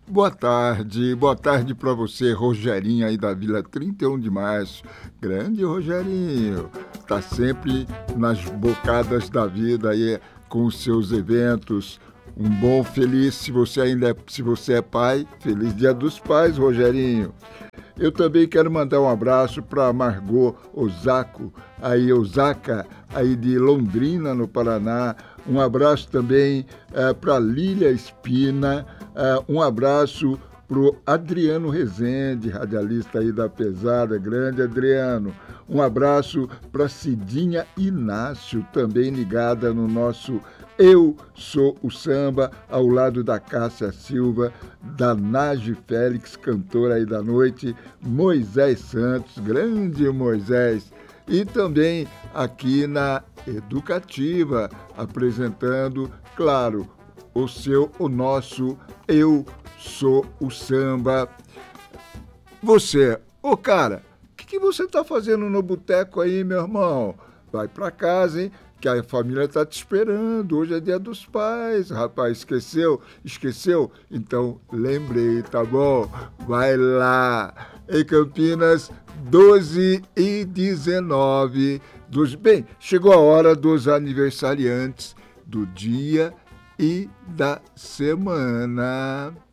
Boa tarde para você, Rogerinho aí da Vila 31 de Março. Grande Rogerinho, tá sempre nas bocadas da vida aí com os seus eventos. Um bom feliz, se você é pai, feliz Dia dos Pais, Rogerinho. Eu também quero mandar um abraço para Margot Osaka, aí de Londrina, no Paraná. Um abraço também para Lília Espina. Um abraço para o Adriano Rezende, radialista aí da Pesada. Grande Adriano. Um abraço para Cidinha Inácio, também ligada no nosso Eu Sou o Samba, ao lado da Cássia Silva, da Nage Félix, cantora aí da noite, Moisés Santos, grande Moisés, e também aqui na Educativa, apresentando, claro, o nosso Eu Sou o Samba. Você, cara, o que você está fazendo no boteco aí, meu irmão? Vai para casa, hein? Que a família está te esperando. Hoje é Dia dos Pais, rapaz. Esqueceu? Esqueceu? Então, lembrei, tá bom? Vai lá. Em Campinas, 12h19. Bem, chegou a hora dos aniversariantes do dia e da semana.